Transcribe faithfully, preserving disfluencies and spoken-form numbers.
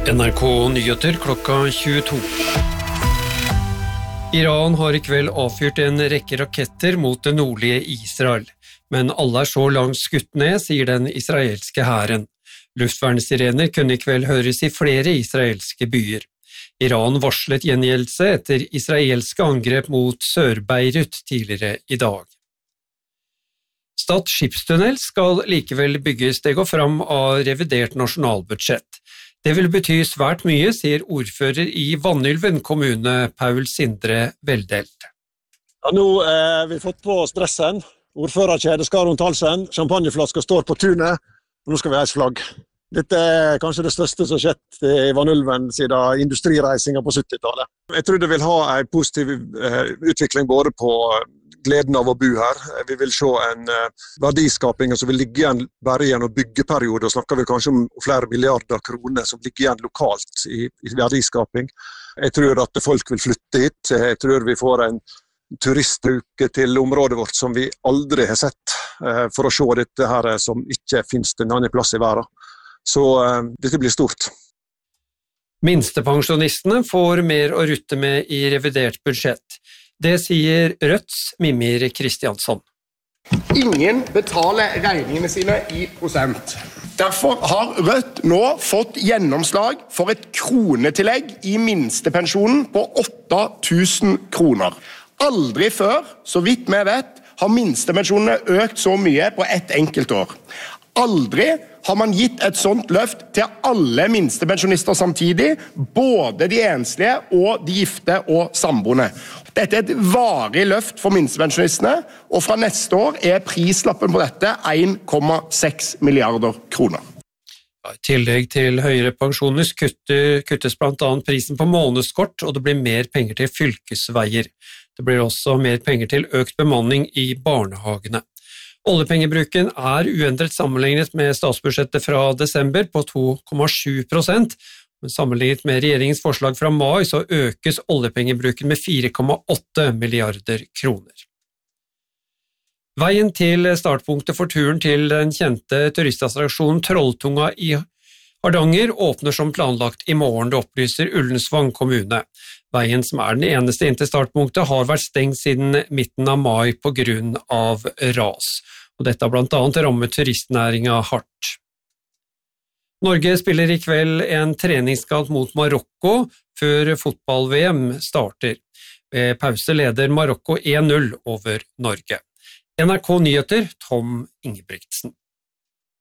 N R K Nyheter klokka tjueto. Iran har I kveld avfyrt en rekke raketter mot det nordlige Israel, men alle er så langt skutt ned, sier den israelske hæren. Luftvernsirener kunne I kveld høres I flere israelske byer. Iran varslet gjengjeldelse etter israelske angrep mot Sør-Beirut tidligere I dag. Stad skipstunnel skal likevel bygges. Det går fram av revidert nasjonalbudsjett. Det vil bety svært mye, sier ordfører I Vanylven kommune, Paul Sindre Veldelt. Ja, nå har vi fått på stressen. Ordførerkjede skal rundt halsen, champagneflasker står på tunet, og nå skal vi heise flagg. Dette er kanskje det største som har skjedd I Vanylven siden industrireisingen på syttitallet. Jeg tror det vil ha en positiv utvikling både på gleden av å bo her. Vi vil se en verdiskaping som vil ligge igjen bare I en byggeperiode, og snakker vi kanskje om flere milliarder kroner som ligger igjen lokalt I, I verdiskaping. Jeg tror at folk vil flytte hit. Jeg tror vi får en turistbruke til området vårt som vi aldri har sett, for å se dette her som ikke finnes en annen plass I verden. Så uh, dette blir stort. Minstepensjonistene får mer å rutte med I revidert budsjett. Det sier Rødts Mimir Kristiansson. Ingen betaler regningene sine I prosent. Derfor har Rødt nå fått gjennomslag for et kronetillegg I minstepensjonen på åtte tusen kroner. Aldri før, så vidt vi vet, har minstepensjonene økt så mye på ett enkelt år. Aldri har man gitt et sånt løft til alle minstepensjonister samtidig, både de enslige og de gifte og samboende. Dette er et varig løft for minstepensjonistene, og fra neste år er prislappen på dette en komma seks milliarder kroner. I tillegg til høyere pensjoner kuttes blant annet prisen på månedskort, og det blir mer penger til fylkesveier. Det blir også mer penger til økt bemanning I barnehagene. Oljepengebruken er uendret sammenlignet med statsbudsjettet fra desember på to komma sju prosent, men sammenlignet med regjeringens forslag fra mai så økes oljepengebruken med fire komma åtte milliarder kroner. Veien til startpunktet for turen til den kjente turistattraksjonen Trolltunga I Hardanger åpner som planlagt I morgen, det opplyser Ullensvang kommune. Veien som er den eneste inn til startpunktet har vært stengt siden midten av mai på grunn av ras, og dette har blant annet rammet turistnæringen hardt. Norge spiller I kveld en treningskamp mot Marokko før fotball-VM starter. Ved pause leder Marokko en null over Norge. N R K Nyheter, Tom Ingebrigtsen.